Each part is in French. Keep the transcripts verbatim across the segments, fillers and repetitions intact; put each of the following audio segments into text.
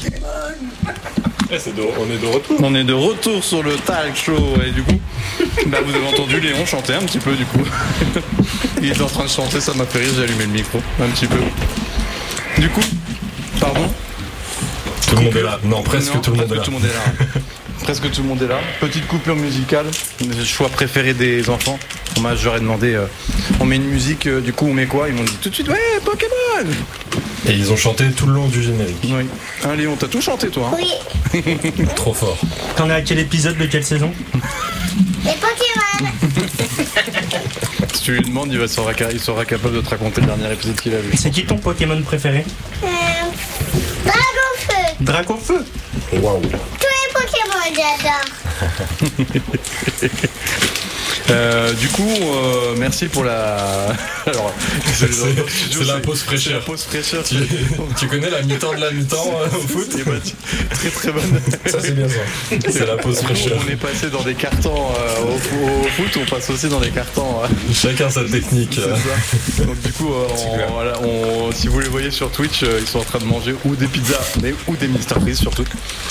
Ouais, c'est de, on est de retour. On est de retour sur le talk show et du coup, bah vous avez entendu Léon chanter un petit peu du coup. Il était en train de chanter, ça m'a fait rire, j'ai allumé le micro un petit peu. Du coup, pardon. Tout le monde est là. Non, presque non, tout le monde presque est là. Tout le monde est là. Presque tout le monde est là. Petite coupure musicale. Le choix préféré des enfants. Moi, j'aurais demandé, euh, on met une musique, euh, du coup, on met quoi? Ils m'ont dit tout de suite, ouais, Pokémon. Et ils ont chanté tout le long du générique. Oui. Hein, Léon, t'as tout chanté, toi hein? Oui. Trop fort. T'en es à quel épisode de quelle saison? Les Pokémon. Si tu lui demandes, il, va sera, il sera capable de te raconter le dernier épisode qu'il a vu. C'est qui ton Pokémon préféré? Euh, Dragonfeu. Dracofeu. Waouh. Tous les Pokémon, j'adore. Euh, du coup, euh, merci pour la. Alors, C'est, c'est, c'est la pause fraîcheur. C'est la pause fraîcheur. Tu, tu connais la mi-temps de la mi-temps euh, au foot? C'est bah, très très bonne. Ça c'est bien ça. C'est la pause fraîcheur. On est passé dans des cartons euh, au, au foot, on passe aussi dans des cartons. Euh. Chacun sa technique. C'est ça. Donc du coup, euh, on, voilà, on, si vous les voyez sur Twitch, euh, ils sont en train de manger ou des pizzas, mais ou des Mister Freeze surtout.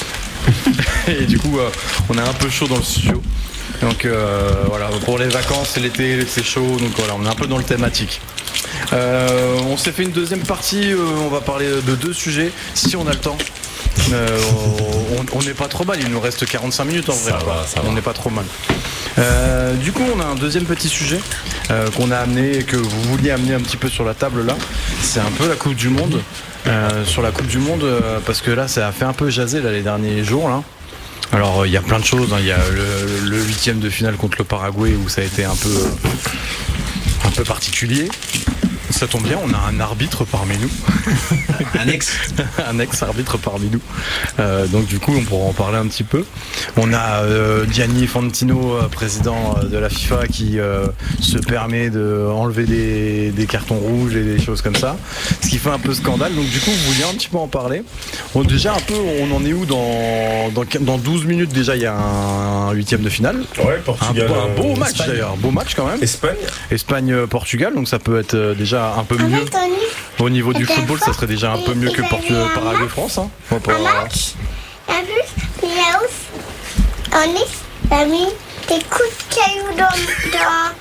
Et du coup, euh, on a un peu chaud dans le studio. Donc euh, voilà, pour les vacances, c'est l'été, c'est chaud, donc voilà, on est un peu dans le thématique. Euh, on s'est fait une deuxième partie, euh, on va parler de deux sujets, si on a le temps. Euh, on n'est pas trop mal, il nous reste quarante-cinq minutes en vrai. Ça va, ça va. On n'est pas trop mal. Euh, du coup, on a un deuxième petit sujet euh, qu'on a amené et que vous vouliez amener un petit peu sur la table là. C'est un peu la Coupe du Monde. Euh, sur la Coupe du Monde, euh, parce que là, ça a fait un peu jaser là, les derniers jours là. Alors il euh, y a plein de choses, il hein. y a le, le huitième de finale contre le Paraguay où ça a été un peu, euh, un peu particulier. Ça tombe bien, on a un arbitre parmi nous. Un ex. Un ex-arbitre parmi nous. Euh, donc du coup, on pourra en parler un petit peu. On a euh, Gianni Infantino, euh, président de la FIFA, qui euh, se permet d'enlever des, des cartons rouges et des choses comme ça. Ce qui fait un peu scandale. Donc du coup, vous vouliez un petit peu en parler. Bon, déjà un peu, on en est où dans, dans, dans douze minutes déjà, il y a un huitième de finale. Ouais, Un, Portugal. beau- un beau euh, match Espagne. d'ailleurs, beau match quand même. Espagne. Espagne-Portugal, donc ça peut être euh, déjà un peu mieux. Avec Tony, Au niveau du C'était football, ça fort. serait déjà un peu Et- mieux et que vous Portu- avez un Paraguay-France. Hein. On va pas- un match. En plus, Miaous, on est, a mis des coups de cailloux dans,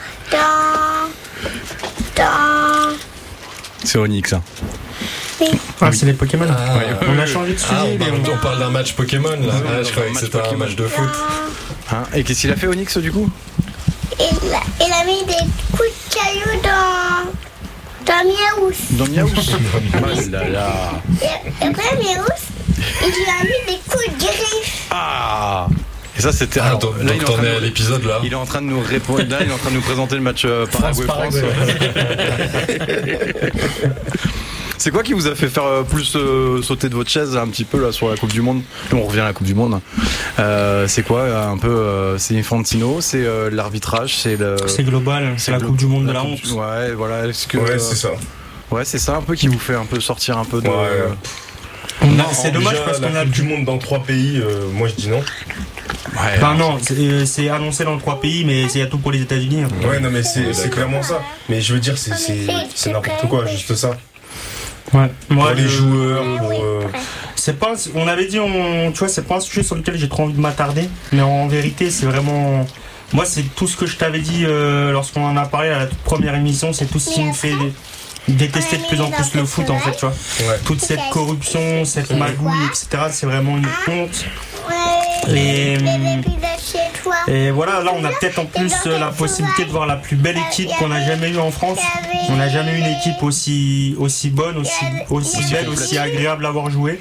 dans, dans, dans, C'est Onyx. Hein. oui. Ah, c'est les Pokémon. Ah, Ouais. On a changé de sujet. Ah, on, mais parle, on- on parle d'un match Pokémon là. Ouais, Ah, on je croyais parle que d'un c'était match un match de foot. Hein. Et qu'est-ce qu'il a fait Onyx du coup? Il a, il a mis des coups de cailloux dans, dans Miaous. Dans Miaous. Ah là là. Et, et après Miaous, il lui a mis des coups de griffes. Ah. Et ça c'était. Ah, alors, donc, là, il donc est en t'en train es de à nous- l'épisode là. Il est en train de nous répondre. Là, il est en train de nous présenter le match euh, Paraguay-France. C'est quoi qui vous a fait faire euh, plus euh, sauter de votre chaise là, un petit peu là sur la Coupe du Monde? On revient à la Coupe du Monde. Euh, c'est quoi euh, un peu euh, c'est Infantino, c'est euh, l'arbitrage, c'est le. C'est global, c'est la le- Coupe du Monde de la Coupe honte. du- Ouais, voilà. Est-ce que Ouais, euh, c'est ça. ouais, c'est ça un peu qui vous fait un peu sortir un peu de. Ouais. On a- Non, C'est dommage déjà, parce qu'on la a Coupe du Monde dans trois pays, euh, moi je dis non. Ouais. Bah non, c'est c'est annoncé dans trois pays, mais c'est à tout pour les États-Unis. hein. Ouais, non, mais c'est, Ouais, c'est d'accord. clairement ça. Mais je veux dire, c'est, c'est, c'est n'importe quoi, juste ça. Ouais. Moi, Pour les je- joueurs, pour. euh, C'est pas, on avait dit, on, tu vois, c'est pas un sujet sur lequel j'ai trop envie de m'attarder, mais en vérité, c'est vraiment, moi, c'est tout ce que je t'avais dit euh, lorsqu'on en a parlé à la toute première émission, c'est tout ce qui me fait détester de plus en plus le foot, en fait, tu vois. Ouais. Toute cette corruption, cette magouille, et cetera, c'est vraiment une honte. Ouais. Et, Bébé pilote chez toi. et voilà, là, on a peut-être en plus euh, la possibilité de voir la plus belle équipe qu'on a jamais eue en France. On n'a jamais eu une équipe aussi, aussi bonne, aussi, aussi belle, aussi agréable à voir jouer.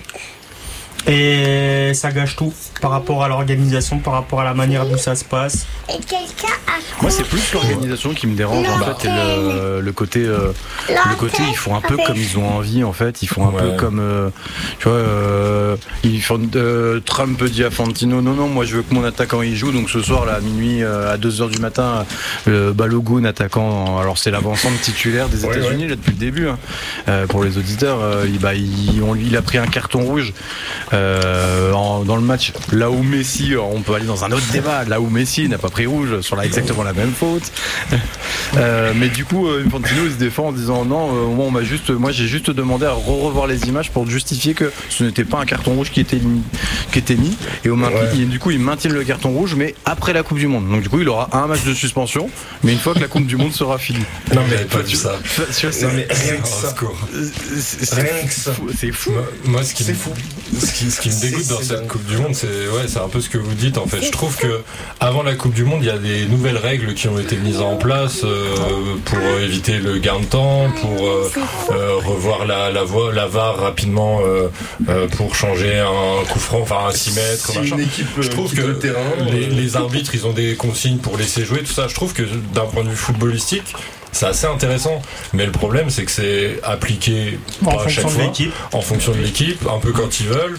Et ça gâche tout par rapport à l'organisation, par rapport à la manière dont ça se passe. Et quelqu'un a Moi, c'est plus l'organisation qui me dérange en fait, et le, le côté, euh, le côté, ils font un peu comme ils ont envie en fait. Ils font un Ouais. peu comme, euh, tu vois, euh, ils font, euh, Trump dit à Fantino, non non, moi je veux que mon attaquant il joue. Donc ce soir là, à minuit, euh, à deux heures du matin, le Balogun attaquant. Alors c'est l'avancement titulaire des Ouais, États-Unis ouais. là depuis le début. Hein. Euh, pour les auditeurs, euh, il, bah, il, on, lui- il a pris un carton rouge Euh, en, dans le match, là où Messi, on peut aller dans un autre débat, là où Messi n'a pas pris rouge sur la, exactement la même faute. Euh, mais du coup, Infantino il se défend en disant non, euh, moi, on m'a juste, moi j'ai juste demandé à re-revoir les images pour justifier que ce n'était pas un carton rouge qui était, qui était mis. Et, au maintien, ouais. et du coup, ils maintiennent le carton rouge, mais après la Coupe du Monde. Donc du coup, il aura un match de suspension, mais une fois que la Coupe du Monde sera finie. Non mais pas vu ça. Tu vois, c'est, non mais rien que ça. C'est, c'est, rien que ça. C'est fou. Moi, moi ce qui c'est me, fou. Ce qui, ce qui me dégoûte dans cette Coupe du Monde, c'est ouais, c'est un peu ce que vous dites en fait. Je trouve que avant la Coupe du Monde, il y a des nouvelles règles qui ont été mises en place euh, pour éviter le gain de temps, pour euh, euh, revoir la la, voie, la V A R rapidement euh, euh, pour changer un coup franc, enfin un six mètres. Si machin. Une équipe, je trouve que terrain, les, euh... les arbitres, ils ont des consignes pour laisser jouer tout ça. Je trouve que d'un point de vue footballistique, c'est assez intéressant, mais le problème c'est que c'est appliqué en pas à chaque fois, en fonction de l'équipe, un peu quand ils veulent.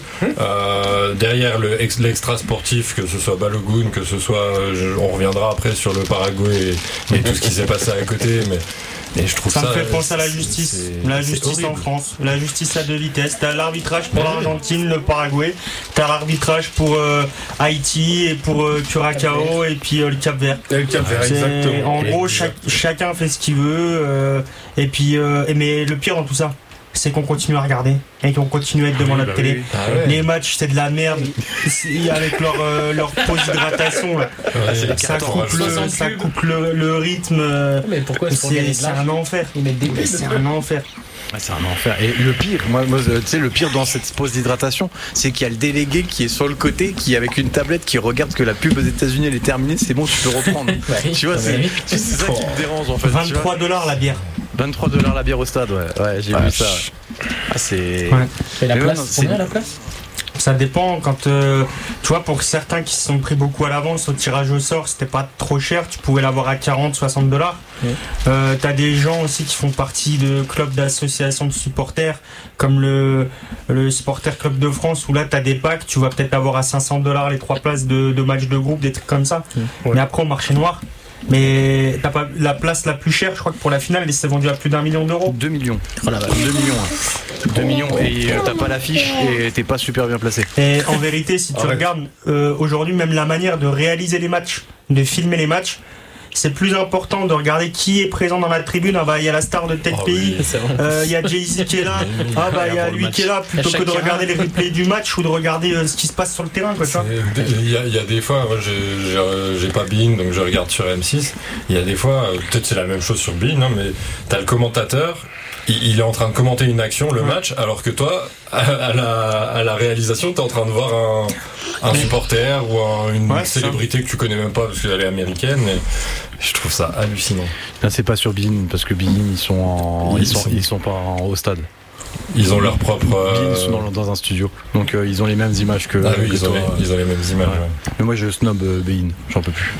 Euh, derrière le ex, l'extra sportif, que ce soit Balogun, que ce soit, je, on reviendra après sur le Paraguay et, et tout ce qui s'est passé à côté, mais et je trouve ça, ça me fait penser à la justice. C'est, la c'est justice horrible. En France. La justice à deux vitesses. T'as l'arbitrage pour l'Argentine, le Paraguay. T'as l'arbitrage pour euh, Haïti et pour euh, Curaçao et puis euh, le Cap-Vert. Et le Cap-Vert, exactement. En gros, chaque, chacun fait ce qu'il veut. Euh, et puis, euh, mais le pire dans tout ça, c'est qu'on continue à regarder et qu'on continue à être devant oui, notre bah télé. Oui. Ah ouais. Les matchs, c'est de la merde. C'est avec leur, euh, leur pause d'hydratation. Là. Ouais, ça, ça coupe, le, ça coupe le, le rythme. Mais pourquoi c'est, c'est un enfer. Ils mettent des mais c'est un enfer. Ouais, c'est un enfer. Et le pire, moi, moi tu sais, le pire dans cette pause d'hydratation, c'est qu'il y a le délégué qui est sur le côté, qui avec une tablette qui regarde que la pub aux États-Unis elle est terminée, c'est bon, tu peux reprendre. Ouais, tu vois, c'est, c'est ça qui me dérange en fait. vingt-trois dollars la bière. vingt-trois dollars la bière au stade, ouais. Ouais, j'ai ouais, vu ça. Ouais. Ah, c'est. Ouais. Et la place, non, c'est combien la place ? Ça dépend quand euh, tu vois, pour certains qui se sont pris beaucoup à l'avance au tirage au sort, c'était pas trop cher, tu pouvais l'avoir à quarante, soixante dollars. Mmh. Euh, t'as des gens aussi qui font partie de clubs d'associations de supporters comme le, le Supporter Club de France où là t'as des packs, tu vas peut-être avoir à cinq cents dollars les trois places de, de matchs de groupe, des trucs comme ça. Mmh. Ouais. Mais après au marché noir, mais t'as pas la place la plus chère, je crois que pour la finale, elle s'est vendue à plus d'un million d'euros. deux millions. Voilà, bah, deux millions. Hein. deux millions et euh, t'as pas l'affiche et t'es pas super bien placé. Et en vérité, si tu ah ouais. regardes ouais. euh, aujourd'hui, même la manière de réaliser les matchs, de filmer les matchs, c'est plus important de regarder qui est présent dans la tribune. Ah bah il y a la star de tel oh pays, il oui. euh, y a Jay-Z qui est là, ah bah il y a lui qui est là, plutôt que de regarder les replays du match ou de regarder euh, ce qui se passe sur le terrain quoi. Il y, y a des fois, moi j'ai, j'ai, j'ai pas Bein donc je regarde sur M six. Il y a des fois, peut-être c'est la même chose sur Bein, hein, mais t'as le commentateur. Il est en train de commenter une action, le ouais. match, alors que toi, à la, à la réalisation, t'es en train de voir un, un supporter ou un, une ouais, célébrité que tu connais même pas parce qu'elle est américaine. Et je trouve ça hallucinant. Là, c'est pas sur Bein parce que Bein ils sont en, ils, ils sont, ils sont pas en, au stade. Ils ont leur propre. Euh... Ils sont dans, dans un studio, donc euh, ils ont les mêmes images que. Ah oui, que ils, toi, ont les, euh... ils ont les mêmes images. Ouais. Ouais. Mais moi je snob euh, Bein, j'en peux plus.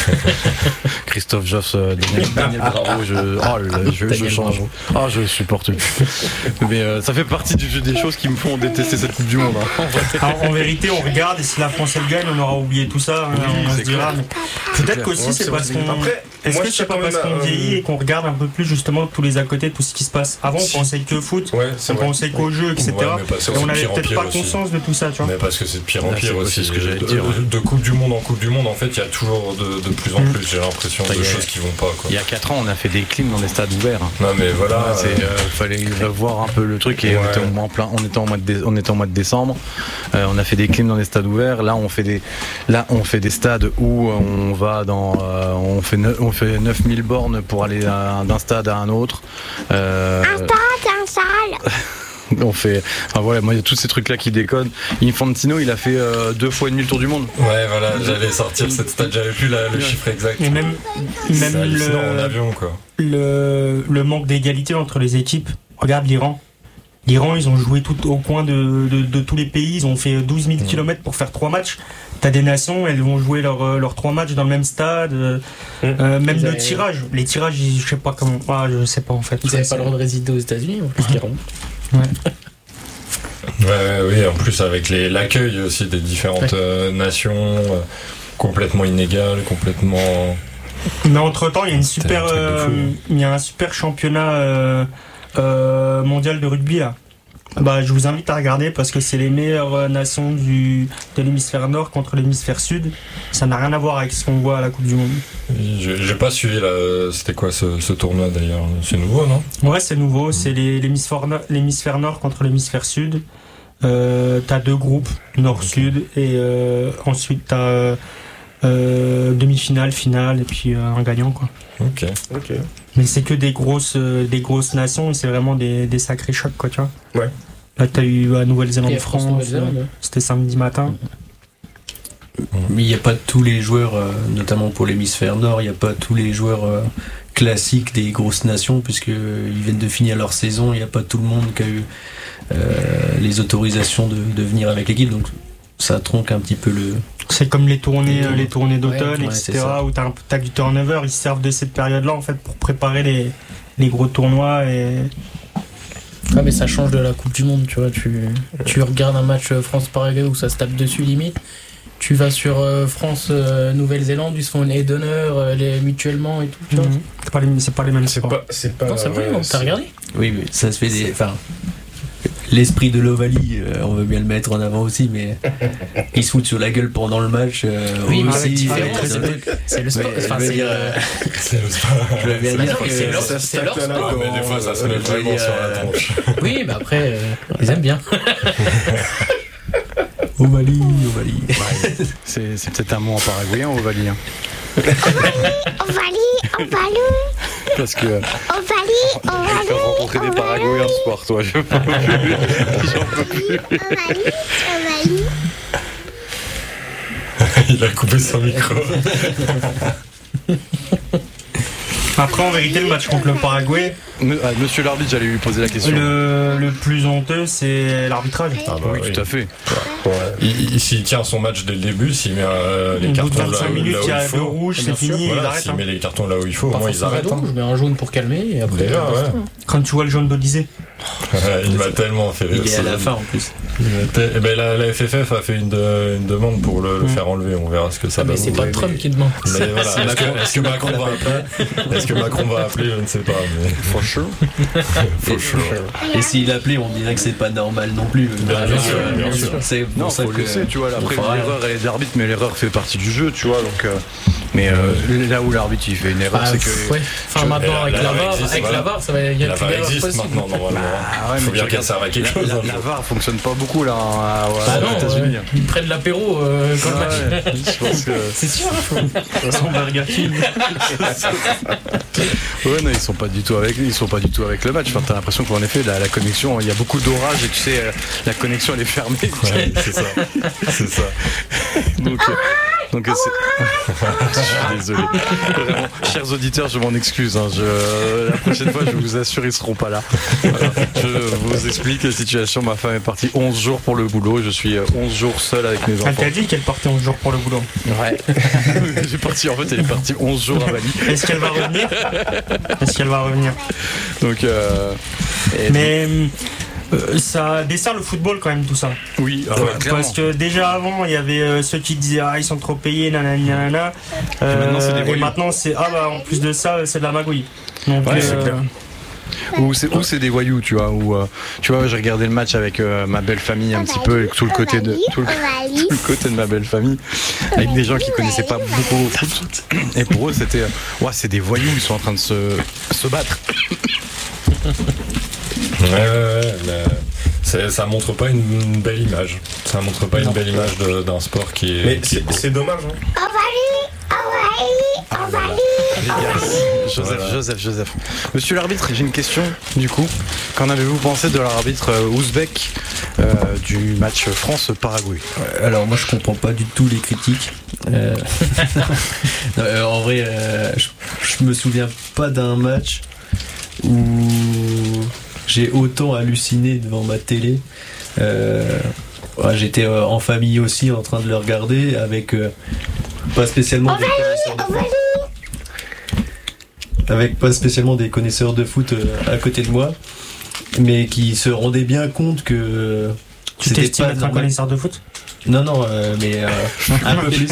Christophe Joss, euh, Daniel, Daniel Bravo, je, oh, le, je, je change. Ah, oh, je supporte plus. Mais euh, ça fait partie du jeu des choses qui me font détester cette Coupe du Monde. Hein. Alors, en vérité, on regarde et si la France elle gagne, on aura oublié tout ça. Oui, on se dira. Mais peut-être clair. qu'aussi ouais, c'est, c'est parce qu'on. Après, est-ce moi, que c'est pas parce qu'on euh... vieillit et qu'on regarde un peu plus justement tous les à côté, tout ce qui se passe. Avant, on pensait que foot, ouais, on vrai. pensait qu'au jeu, et cetera. Ouais, et on n'avait peut-être pas aussi. conscience de tout ça, tu vois. Mais parce que c'est de pire en pire là, aussi. Ce que j'allais de, dire, de, de Coupe du Monde en Coupe du Monde, en fait, il y a toujours de, de plus en plus, j'ai l'impression, de choses qui vont pas. Quoi. Il y a quatre ans, on a fait des clims dans des stades ouverts. Non, mais voilà. Ouais, c'est, euh, fallait voir un peu le truc et ouais. on, était en plein, on, était en mois de dé, on était en mois de décembre. Euh, on a fait des clims dans des stades ouverts. Là, on fait des, là, on fait des stades où on va dans. Euh, on, fait ne, on fait neuf mille bornes pour aller à, d'un stade à un autre. Euh, un stade, un salle. On fait, enfin voilà, moi il y a tous ces trucs là qui déconnent. Infantino il a fait euh, deux fois et demi le tour du monde. Ouais voilà, j'allais sortir cette stat, j'avais plus la, le chiffre exact. Et même, même le, en avion quoi. Le, le manque d'égalité entre les équipes. Regarde l'Iran. L'Iran ils ont joué tout au coin de, de, de tous les pays, ils ont fait douze mille kilomètres pour faire trois matchs. T'as des nations, elles vont jouer leurs leurs trois matchs dans le même stade. Euh, euh, même ils le avaient... tirage, les tirages, je sais pas comment, ah, je sais pas en fait. Ils n'avaient pas le droit de résider aux États-Unis, en plus l'Iran. Ouais. Ouais, oui, en plus avec les, l'accueil aussi des différentes ouais. euh, nations, euh, complètement inégales, complètement. Mais entre temps, il y a une super, euh, il y a un super championnat euh, euh, mondial de rugby là, Bah, je vous invite à regarder parce que c'est les meilleures nations du, de l'hémisphère nord contre l'hémisphère sud. Ça n'a rien à voir avec ce qu'on voit à la Coupe du Monde. J'ai, j'ai pas suivi là. C'était quoi ce, ce tournoi d'ailleurs? C'est nouveau, non? Ouais, c'est nouveau. C'est les, l'hémisphère, nord, l'hémisphère nord contre l'hémisphère sud. Euh, t'as deux groupes, nord-sud, et euh, ensuite t'as euh, demi-finale, finale, et puis euh, un gagnant, quoi. Ok. Ok. Mais c'est que des grosses, euh, des grosses nations, et c'est vraiment des, des sacrés chocs, quoi, tu vois. Ouais. Là, t'as eu la Nouvelle-Zélande, Et France, France-Nouvelle-Zélande, ouais. c'était samedi matin. Mais il n'y a pas tous les joueurs, euh, notamment pour l'hémisphère nord, il n'y a pas tous les joueurs euh, classiques des grosses nations, puisqu'ils viennent de finir leur saison, il n'y a pas tout le monde qui a eu euh, les autorisations de, de venir avec l'équipe, donc ça tronque un petit peu le... C'est comme les tournées, euh, les tournées d'automne, Ouais, et c'est cetera, ça. où t'as, un, t'as du turnover, ils se servent de cette période-là, en fait, pour préparer les, les gros tournois, et... Ah, mais ça change de la Coupe du Monde, tu vois. Tu, tu regardes un match France-Paraguay où ça se tape dessus limite. Tu vas sur euh, France-Nouvelle-Zélande, ils se font les donneurs euh, les, mutuellement et tout, tu vois. Mhm. C'est pas les, c'est pas les mêmes C'est sports. pas. C'est pas. Non, c'est vrai, ouais, non, c'est- t'as regardé? Oui, mais ça se fait des... Enfin, l'esprit de l'Ovalie, euh, on veut bien le mettre en avant aussi, mais ils se foutent sur la gueule pendant le match. Euh, Oui, mais aussi, avec différence, euh, c'est le- c'est le sport. Ouais, Enfin, je veux c'est dire, le- euh, C'est le sport. je veux bien Bah dire non, mais c'est que... leur- ça c'est se leur tape là, sport. là, Mais des fois, ça se met je veux vraiment dire, sur la euh, tronche. Oui, mais après, euh, ils aiment bien. Ovalie, Ovalie. C'est, c'est peut-être un mot en paraguayen, Ovalie. Hein. Ovalie, Ovalie, Parce que Ovalie, je vais Ovalie, faire rencontrer des Paraguayens ce soir, toi. Je peux plus. Ovalie, Ovalie. Il a coupé son micro. Après, en vérité, le match contre le Paraguay, Me- ah, Monsieur l'arbitre, j'allais lui poser la question. le, le plus honteux, c'est l'arbitrage. Ah bah Oui, tout à fait. Ouais. Il, il- s'il tient son match dès le début, s'il met euh, les Au bout de cartons là, vingt-cinq où- minutes, là où il y a il le faut, rouge, c'est Bien sûr. fini, ils voilà, arrêtent. s'il hein. met les cartons là où il faut, au Pas moins ils forcément arrêtent. rouge, Hein. mais un jaune pour calmer et après. Déjà, euh, ouais. basta. Quand tu vois le jaune d'Olysée. Il m'a tellement fait rire. Il est à ce- la fin en plus. il m'a te- eh ben, la, la F F F a fait une, de- une demande pour le, le Mm. faire enlever. On verra ce que ça Ah, mais donne. c'est pas Trump qui demande. Mais voilà, C'est est-ce que, Macron- est-ce que Macron va appeler Est-ce que Macron va appeler Je ne sais pas. Mais... For sure. For sure. Et s'il appelait, on dirait que c'est pas normal non plus. Bien Bien sûr, bien sûr. C'est pour Non, ça faut que le laisser, tu vois. Après, on fera rien. l'erreur elle est d'arbitre, mais l'erreur fait partie du jeu, tu vois. Donc, euh, mais euh, là où l'arbitre il fait une erreur, Ah, c'est pff, que. ouais. Enfin, Je- maintenant, la- avec la la V A R V A R, existe, avec voilà. la V A R, ça va, il y a La plus V A R d'erreur existe possible. maintenant, normalement. Ah ouais, Il faut mais bien tu qu'elle regardes, serve à quelque la, chose. la, hein, la je- V A R fonctionne pas beaucoup là à- à- Bah aux non, États-Unis. ouais. Ils prennent l'apéro euh, quand le match. Ouais, je pense que. C'est sûr. Son Burger King. Ouais, non, ils sont pas du tout avec, ils sont pas du tout avec le match. Enfin, t'as l'impression qu'en effet, la, la connexion, il y a beaucoup d'orage et tu sais, euh, la connexion elle est fermée. Ouais, c'est ça. C'est ça. Donc, euh, donc euh, c'est. Je suis désolé. Vraiment, chers auditeurs, je m'en excuse. Hein. Je, la prochaine fois, je vous assure, ils seront pas là. Voilà. Je vous explique la situation. Ma femme est partie onze jours pour le boulot. Je suis euh, onze jours seul avec mes Elle enfants. t'a dit qu'elle partait onze jours pour le boulot. Ouais. J'ai parti. En fait, elle est partie onze jours à Bali. Est-ce qu'elle va revenir Est-ce qu'elle va revenir Donc. Euh, et- Mais euh, ça dessert le football quand même tout ça. oui. ah ouais, clairement. Parce que déjà avant il y avait euh, ceux qui disaient ah ils sont trop payés nanana nanana. Euh, Et maintenant, c'est des et voyous. maintenant c'est ah bah en plus de ça c'est de la magouille. Donc Ouais, c'est euh, clair. Ou c'est, ou c'est des voyous, tu vois. Ou euh, tu vois, j'ai regardé le match avec euh, ma belle famille un petit peu, avec tout le côté de tout le, Ovalie, tout le côté de ma belle famille, avec des gens qui connaissaient pas beaucoup au foot. Et pour eux, c'était, euh, ouais, c'est des voyous, ils sont en train de se, se battre. Ouais, ouais, ouais, mais c'est- ça montre pas une, une belle image. Ça montre pas une belle image de- d'un sport qui est. Mais qui est c'est beau. c'est dommage. Hein. Ovalie, Ovalie, Ovalie. Les gars, Joseph, Voilà. Joseph, Joseph. Monsieur l'arbitre, j'ai une question. Du coup, qu'en avez-vous pensé de l'arbitre euh, ouzbek euh, du match France-Paraguay? Alors moi je comprends pas du tout les critiques. Euh, non, euh, en vrai, euh, je, je me souviens pas d'un match où j'ai autant halluciné devant ma télé. Euh, ouais, j'étais euh, en famille aussi en train de le regarder avec euh, pas spécialement des connaisseurs de foot, avec pas spécialement des connaisseurs de foot euh, à côté de moi, mais qui se rendaient bien compte que tu c'était t'estimes pas être un normal. connaisseur de foot? Non, non, euh, mais euh, un peu plus.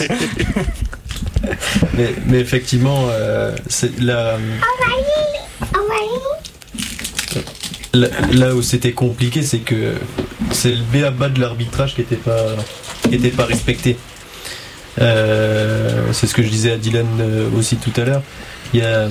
mais, mais effectivement, euh, c'est la, Ovalie. là, là où c'était compliqué, c'est que c'est le b a ba de l'arbitrage qui n'était pas, qui était pas respecté. Euh, c'est ce que je disais à Dylan aussi tout à l'heure. Il y a,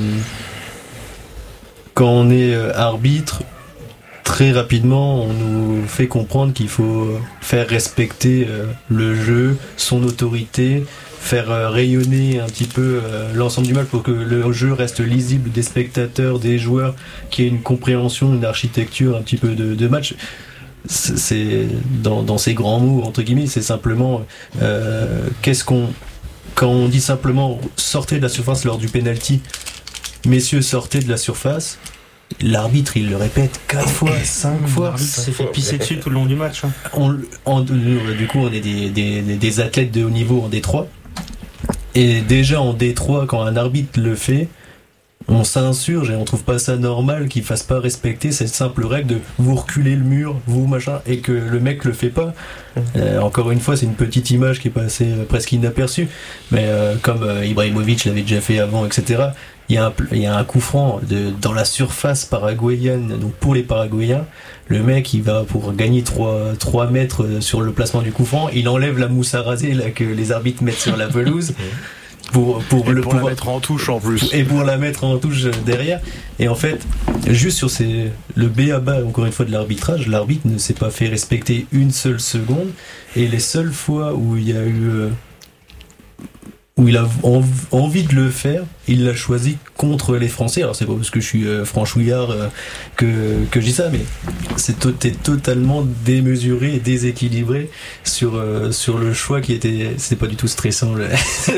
quand on est arbitre, très rapidement, on nous fait comprendre qu'il faut faire respecter le jeu, son autorité, faire rayonner un petit peu l'ensemble du match pour que le jeu reste lisible des spectateurs, des joueurs, qu'il y ait une compréhension, une architecture un petit peu de, de match. C'est dans, dans ces grands mots entre guillemets, c'est simplement euh, qu'est-ce qu'on quand on dit simplement sortez de la surface lors du penalty, messieurs sortez de la surface, l'arbitre il le répète quatre fois, cinq fois, il s'est fait pisser dessus tout le long du match. Hein. On, on, du coup on est des, des, des athlètes de haut niveau en D trois et déjà en D trois quand un arbitre le fait, on s'insurge et on trouve pas ça normal qu'il fasse pas respecter cette simple règle de vous reculez le mur, vous machin, et que le mec le fait pas. Euh, encore une fois, c'est une petite image qui est passée euh, presque inaperçue, mais euh, comme euh, Ibrahimovic l'avait déjà fait avant, et cetera. Il y a un, il y a un coup franc de, dans la surface paraguayenne, donc pour les Paraguayens, le mec il va pour gagner trois mètres sur le placement du coup franc, il enlève la mousse à raser là, que les arbitres mettent sur la pelouse. Pour, pour, et le pour pouvoir, la mettre en touche en plus. Et pour la mettre en touche derrière. Et en fait, juste sur ces, le b a ba, encore une fois, de l'arbitrage, l'arbitre ne s'est pas fait respecter une seule seconde. Et les seules fois où il y a eu. Euh, où il a envie de le faire, il l'a choisi contre les Français. Alors c'est pas parce que je suis euh, franchouillard euh, que, que je dis ça, mais c'est to- t'es totalement démesuré et déséquilibré sur, euh, sur le choix qui était... C'était pas du tout stressant. Le... faut,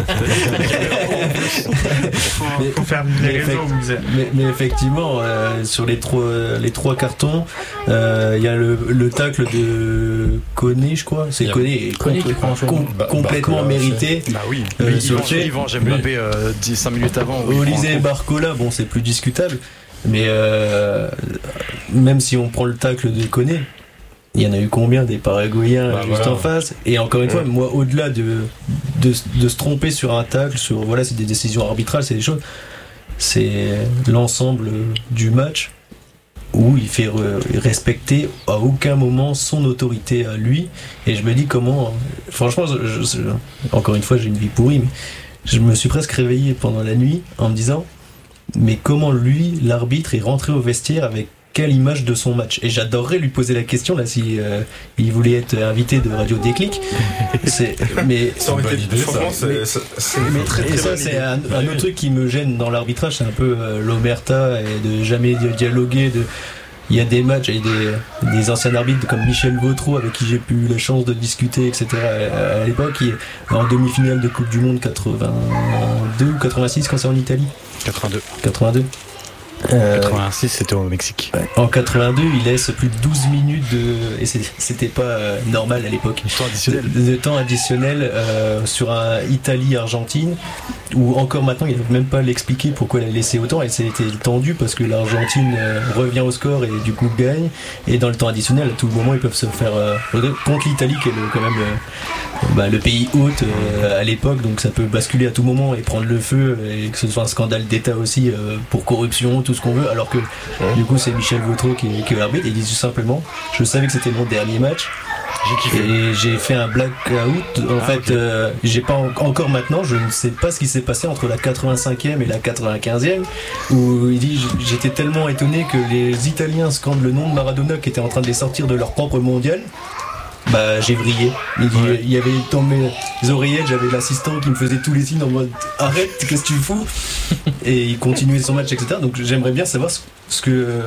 mais, faut faire les mais, réseaux, effect- mais, mais effectivement, euh, sur les trois, les trois cartons, il euh, y a le, le tacle de Koné, je crois. C'est Koné, Koné qui prend un com- Bah, complètement Barcola, mérité. Bah oui, Euh, oui sur Yvan, le fait- Yvan, j'aime Mbappé euh, dix, cinq minutes avant. où il prend un Olysée et coup. Barcola, bon, c'est plus discutable. Mais euh, même si on prend le tacle de Koné, il y en a eu combien des Paraguayens bah, juste voilà. en face. Et encore une fois, moi, au-delà de, de, de se tromper sur un tacle, sur voilà, c'est des décisions arbitrales, c'est des choses. C'est l'ensemble du match où il fait re- respecter à aucun moment son autorité à lui. Et je me dis comment. Franchement, je- je- encore une fois, j'ai une vie pourrie, mais je me suis presque réveillé pendant la nuit en me disant, mais comment lui, l'arbitre, est rentré au vestiaire avec quelle image de son match? Et j'adorerais lui poser la question là si euh, il voulait être invité de Radio Déclic. C'est, mais Ça aurait Bonne été, idée, ça. franchement, c'est- c'est c'est une très et très ça, bonne c'est idée. un, un autre truc qui me gêne dans l'arbitrage, c'est un peu euh, l'omerta et de jamais di- dialoguer. De... Il y a des matchs avec des, des anciens arbitres comme Michel Vautreau, avec qui j'ai pu eu la chance de discuter, et cetera. À, à l'époque, qui est en demi-finale de Coupe du Monde quatre-vingt-deux ou quatre-vingt-six quand c'est en Italie. quatre-vingt-deux. quatre-vingt-deux. Euh, quatre-vingt-six, c'était au Mexique. en quatre-vingt-deux, il laisse plus de douze minutes de. Et c'est- c'était pas euh, normal à l'époque. Temps additionnel. De, de temps additionnel euh, sur un Italie-Argentine, où encore maintenant, il ne peut même pas l'expliquer pourquoi il a laissé autant. Et c'était tendu parce que l'Argentine euh, revient au score et du coup gagne. Et dans le temps additionnel, à tout moment, ils peuvent se faire. Euh, contre l'Italie, qui est le, quand même euh, bah, le pays hôte euh, à l'époque, donc ça peut basculer à tout moment et prendre le feu, et que ce soit un scandale d'État aussi euh, pour corruption, tout ce qu'on veut. Alors que du coup, c'est Michel Vautreau qui est, qui est l'arbitre. Et il dit tout simplement, je savais que c'était mon dernier match. J'ai kiffé. Et j'ai fait un blackout. En Ah, fait, ok. euh, j'ai pas en- encore maintenant, je ne sais pas ce qui s'est passé entre la quatre-vingt-cinquième et la quatre-vingt-quinzième, où il dit j- j'étais tellement étonné que les Italiens scandent le nom de Maradona qui était en train de les sortir de leur propre mondial. Bah, j'ai vrillé. Il dit, Ouais. il y avait dans mes oreillettes, j'avais l'assistant qui me faisait tous les signes en mode arrête, qu'est-ce que tu fous? Et il continuait son match, et cetera. Donc j'aimerais bien savoir ce, ce que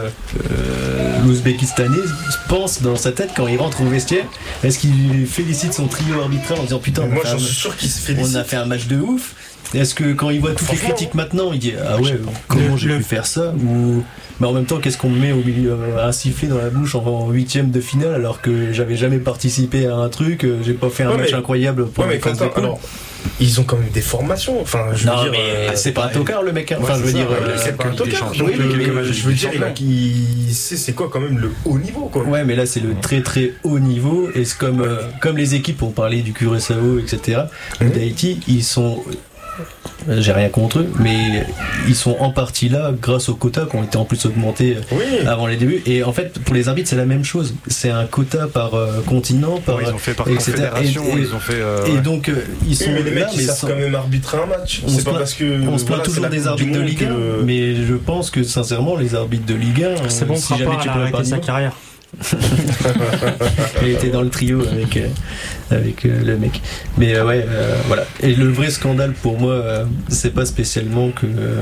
euh, l'Ouzbékistanais pense dans sa tête quand il rentre au vestiaire. Est-ce qu'il félicite son trio arbitral en disant putain, on a Moi, fait j'en un- suis sûr qu'il se on félicite. a fait un match de ouf? Est-ce que quand il voit toutes les Franchement, critiques maintenant, il dit ah ouais, comment j'ai le- pu faire ça? Ou mais en même temps, qu'est-ce qu'on me met au milieu, euh, un sifflet dans la bouche en huitième de finale alors que j'avais jamais participé à un truc, euh, j'ai pas fait un Ouais, match mais- incroyable pour Ouais, mais les fans quand de Paul. alors, ils ont quand même des formations. Enfin, je veux Non, dire. mais euh, c'est pas un tocard le mec. Hein. ouais, Enfin, je veux c'est dire, ça, euh, c'est pas un Ligue des tocard. Champions, donc, quelques euh, matchs de je veux Ligue dire, des il, a- Champions. il sait c'est quoi quand même le haut niveau, quoi. ouais, mais là c'est le très très haut niveau. Et c'est comme euh, comme les équipes, on parlait du Curaçao, et cetera. Mhm. D'Haïti, ils sont j'ai rien contre eux, mais ils sont en partie là grâce aux quotas qui ont été en plus augmentés Oui. avant les débuts. Et en fait, pour les arbitres, c'est la même chose. C'est un quota par euh, continent, par, Ouais, ils ont fait par et cetera. confédération, Et- et- ils ont fait. euh, Et ouais. donc, euh, ils sont Oui, mais les mecs là, ils mais savent sans- quand même arbitrer un match. On C'est se pas plaint- parce que. on se plaint voilà, c'est toujours la des Coupe du arbitres de Monde Ligue un, que- mais je pense que sincèrement, les arbitres de Ligue un, C'est bon, si jamais Frappard tu a peux arrêté pas sa dire, carrière. il était dans le trio avec, euh, avec euh, le mec. Mais euh, ouais, euh, voilà. Et le vrai scandale pour moi, euh, c'est pas spécialement que euh,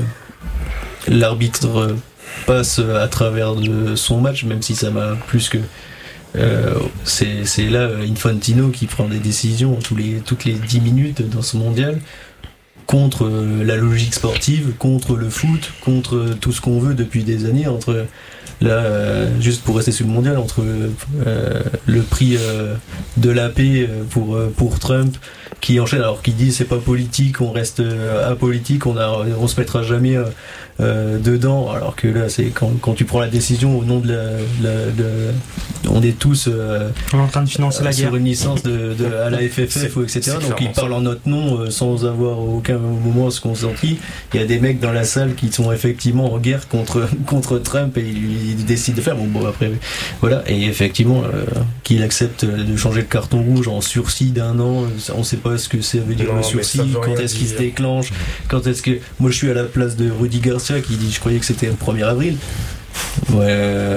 l'arbitre passe à travers de son match, même si ça m'a plus que. Euh, c'est, c'est là Infantino qui prend des décisions tous les, toutes les dix minutes dans ce mondial contre euh, la logique sportive, contre le foot, contre tout ce qu'on veut depuis des années, entre là, euh, juste pour rester sur le mondial, entre euh, le prix euh, de la paix pour, euh, pour Trump qui enchaîne, alors qu'il dit c'est pas politique, on reste euh, apolitique, on, a, on se mettra jamais euh, euh, dedans, alors que là c'est quand, quand tu prends la décision au nom de la, la- de- on est tous euh, On est en train de financer la guerre. sur une licence de, de- à la F F F, C'est- ou et cetera. c'est Donc ils clairement parlent en notre nom euh, sans avoir aucun moment se consenti. Il y a des mecs dans la salle qui sont effectivement en guerre contre, contre Trump et ils, ils décident de faire. Bon, bon après, voilà. Et effectivement, euh, qu'il accepte de changer le carton rouge en sursis d'un an, on sait pas ce que ça veut dire Non, le mais sursis, ça veut quand rien est-ce qu'il se dire. déclenche, quand est-ce que. Moi je suis à la place de Rudy Garcia qui dit je croyais que c'était le premier avril. Ouais. euh,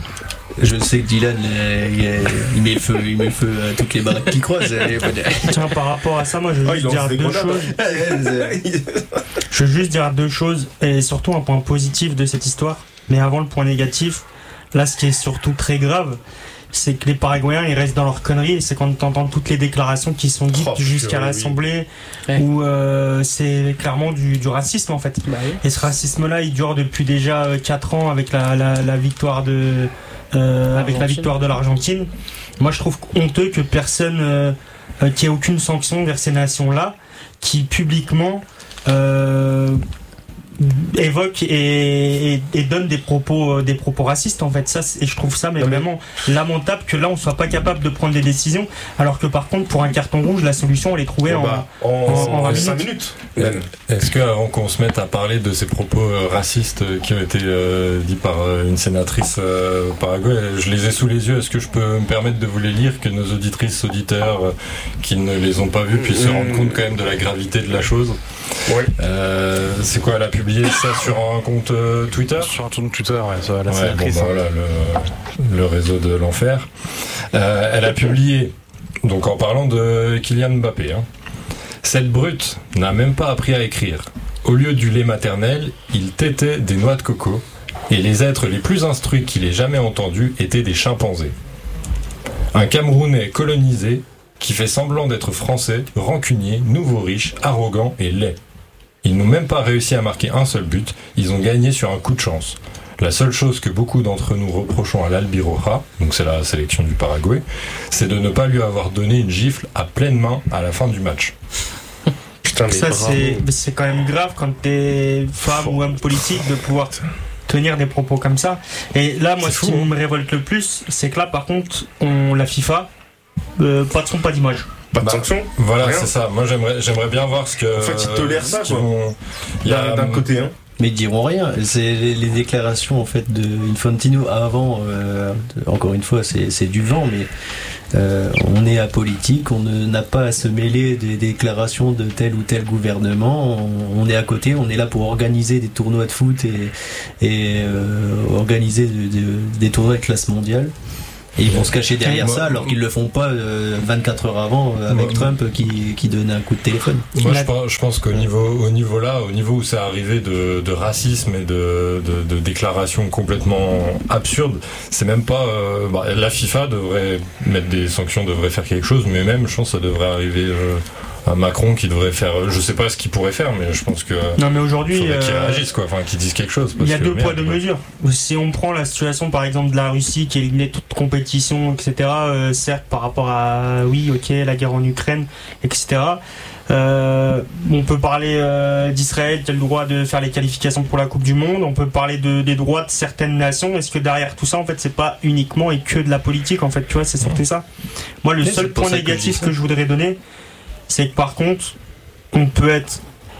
Je sais que Dylan, euh, il, il met le feu, il met le feu à toutes les baraques qui croisent. euh, Tiens, par rapport à ça, moi je veux Ah, il juste lance dire des deux grenades. choses. Je veux juste dire deux choses, et surtout un point positif de cette histoire. Mais avant le point négatif, là ce qui est surtout très grave, c'est que les Paraguayens ils restent dans leur connerie. C'est quand tu entends toutes les déclarations qui sont dites Oh, jusqu'à purée, oui. l'Assemblée, Ouais. où euh, c'est clairement du, du racisme en fait. Bah oui. Et ce racisme-là, il dure depuis déjà euh, quatre ans avec la, la, la victoire de euh, avec la Argentine. victoire de l'Argentine. Moi, je trouve honteux que personne, euh, euh, qu'il n'y ait aucune sanction vers ces nations-là, qui publiquement euh, évoquent et, et, et donnent des propos, euh, des propos racistes en fait. Ça, c'est- et je trouve ça mais Non, mais- vraiment lamentable que là, on soit pas capable de prendre des décisions, alors que par contre, pour un carton rouge, la solution, elle est trouvée Bon, en bah, en, en- en cinq minutes. minutes. même. Est-ce que avant qu'on se mette à parler de ces propos euh, racistes euh, qui ont été euh, dits par euh, une sénatrice euh, au Paraguay, je les ai sous les yeux, est-ce que je peux me permettre de vous les lire, que nos auditrices, auditeurs euh, qui ne les ont pas vus puissent se rendre compte quand même de la gravité de la chose? Ouais. Euh, c'est quoi, elle a publié ça sur un compte euh, Twitter? Sur un tour Twitter, ouais, ça, la Ouais, bon, sénatrice. bah, voilà, le, le réseau de l'enfer. Euh, elle a publié, donc en parlant de Kylian Mbappé, hein, cette brute n'a même pas appris à écrire. Au lieu du lait maternel, il tétait des noix de coco, et les êtres les plus instruits qu'il ait jamais entendus étaient des chimpanzés. Un Camerounais colonisé qui fait semblant d'être français, rancunier, nouveau riche, arrogant et laid. Ils n'ont même pas réussi à marquer un seul but, ils ont gagné sur un coup de chance. La seule chose que beaucoup d'entre nous reprochons à l'Albiroja, donc c'est la sélection du Paraguay, c'est de ne pas lui avoir donné une gifle à pleine main à la fin du match. Putain, mais Ça, bravo. c'est mais c'est quand même grave quand t'es femme ou homme politique de pouvoir tenir des propos comme ça. Et là, moi, C'est ce fou, qui hein. me révolte le plus, c'est que là, par contre, on, la FIFA, euh, pas de son, pas d'image. Pas de Bah, sanction. Voilà, Rien. c'est ça. Moi, j'aimerais, j'aimerais bien voir ce que. En fait, ils tolèrent ça, ce qu'ils quoi. vont- Il y a D'un d'un côté, hein. Mais ils diront rien. C'est les, les déclarations en fait de Infantino avant. euh, de- encore une fois, c'est c'est du vent, mais euh, on est apolitique. On ne- n'a pas à se mêler des déclarations de tel ou tel gouvernement. On, on est à côté. On est là pour organiser des tournois de foot et, et euh, organiser de- de- des tournois de classe mondiale. Et ils vont se cacher derrière Moi- ça alors qu'ils le font pas euh, vingt-quatre heures avant euh, avec Moi- Trump qui, qui donne un coup de téléphone. Moi, La- je pense, je pense qu'au niveau, au niveau là, au niveau où c'est arrivé de, de racisme et de, de, de déclarations complètement absurdes, c'est même pas. euh, bah, la FIFA devrait mettre des sanctions, devrait faire quelque chose, mais même, je pense, que ça devrait arriver euh, à Macron qui devrait faire. Je sais pas ce qu'il pourrait faire, mais je pense que. Non, mais aujourd'hui, faudrait qu'il euh, réagisse, quoi, enfin, qu'il dise quelque chose. il parce y a que, deux merde, poids, deux quoi. mesures. Si on prend la situation, par exemple, de la Russie qui éliminait toute compétition, et cetera, euh, certes, par rapport à, oui, ok, la guerre en Ukraine, et cetera, euh, on peut parler euh, d'Israël qui a le droit de faire les qualifications pour la Coupe du Monde, on peut parler de, des droits de certaines nations. Est-ce que derrière tout ça, en fait, c'est pas uniquement et que de la politique, en fait, tu vois, c'est surtout ça. Moi, le Mais seul c'est pour point ça que je dis négatif ça. que je voudrais donner, c'est que par contre, on peut être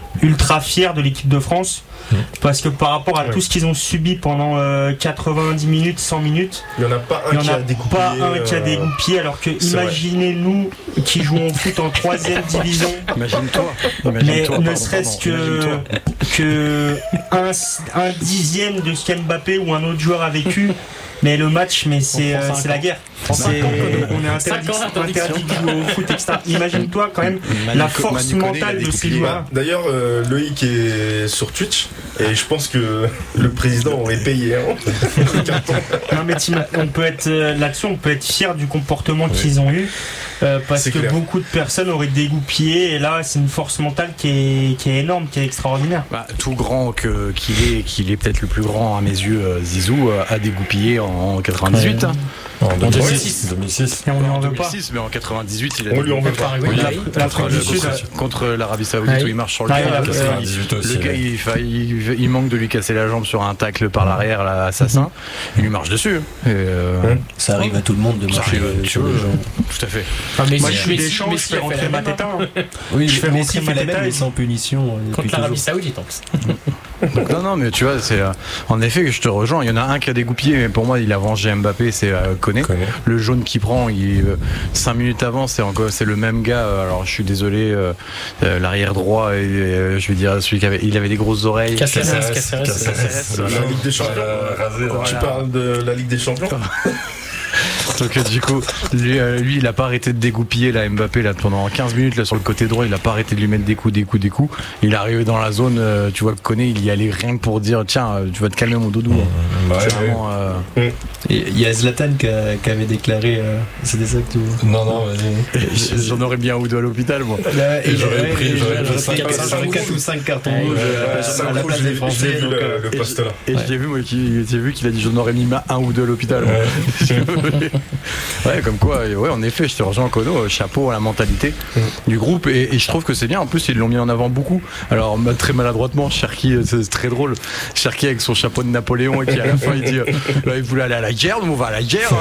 ultra fier de l'équipe de France. Parce que par rapport à ouais. tout ce qu'ils ont subi pendant euh, quatre-vingt-dix minutes, cent minutes, il n'y en a pas un, qui a, dégoupillé, pas un euh... qui a dégoupillé. Alors que imaginez-nous qui jouons au foot en troisième division. Imagine-toi. Mais Imagine-toi, ne pardon, serait-ce pardon, que, que un, un dixième de ce qu'Mbappé ou un autre joueur a vécu. Mais le match, mais c'est, euh, c'est la guerre. C'est, on est interdit, interdit de jouer au foot extra. Imagine-toi quand même Manu, la force Manu mentale de ces joueurs. D'ailleurs, euh, Loïc est sur Twitch et je pense que le président aurait payé. Hein, non mais on peut être là-dessus, on peut être fier du comportement oui. qu'ils ont eu. Euh, parce c'est que clair. Beaucoup de personnes auraient dégoupillé et là c'est une force mentale qui est, qui est énorme, qui est extraordinaire. Bah, tout grand que, qu'il est, qu'il est peut-être le plus grand à mes yeux, euh, Zizou euh, a dégoupillé en quatre-vingt-dix-huit. Hein. En deux mille six. deux mille six. Et on lui en veut deux mille six, pas. Mais en quatre-vingt-dix-huit, il a on lui en veut pas. Oui, la, contre, le Sud, contre l'Arabie Saoudite ah, où il marche sur le ah, terrain. quatre-vingt-dix-huit aussi. Le gars, il, il, il manque de lui casser la jambe sur un tacle par l'arrière, l'assassin. Mm-hmm. Il lui marche dessus. Et euh, mm. Ça arrive à tout le monde de marcher sur les jambes. Tout à fait. Ah, mais moi, je suis des champs, je fais rentrer Mateta. Oui, je fais rentrer Mateta, mais sans punition. Contre l'Arabie Saoudite, en plus. Donc, non, non, mais tu vois, c'est euh, en effet que je te rejoins. Il y en a un qui a dégoupillé, mais pour moi, il a vengé Mbappé, c'est euh, Koné. Koné. Le jaune qui prend, il euh, cinq minutes avant, c'est encore, c'est le même gars. Euh, alors, je suis désolé, euh, euh, l'arrière droit, et, euh, je vais dire celui qui avait, il avait des grosses oreilles. Caceres, Caceres, Caceres. La Ligue des Champions. Tu parles de la Ligue des Champions. Donc euh, du coup, lui, euh, lui, il a pas arrêté de dégoupiller là, Mbappé là pendant quinze minutes là sur le côté droit, il a pas arrêté de lui mettre des coups, des coups, des coups. Il est arrivé dans la zone, euh, tu vois que Koné, il y allait rien que pour dire tiens, euh, tu vas te calmer mon doudou. Mmh, ouais, vraiment, euh... Et il y a Zlatan qui, a, qui avait déclaré, euh, c'était ça que tu. Non non, vas-y. J'en aurais bien un ou deux à l'hôpital moi. Là, et, et j'aurais ouais, pris, j'aurais pris quatre ou cinq cartons rouges à la place des Français. Le poste là. Et j'ai vu moi j'ai vu qu'il a dit j'en aurais mis un ou deux à l'hôpital. Ouais, comme quoi, ouais, en effet, je te rejoins, Kono, chapeau à la mentalité mmh. du groupe, et, et je trouve que c'est bien. En plus, ils l'ont mis en avant beaucoup. Alors, très maladroitement, Cherki, c'est très drôle. Cherki avec son chapeau de Napoléon, et qui à la fin, il dit bah, il voulait aller à la guerre, on va à la guerre.